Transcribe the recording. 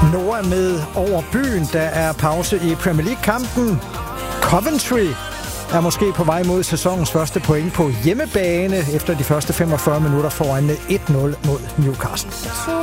Noah med over byen. Der er pause i Premier League-kampen. Coventry er måske på vej mod sæsonens første point på hjemmebane efter de første 45 minutter foran 1-0 mod Newcastle.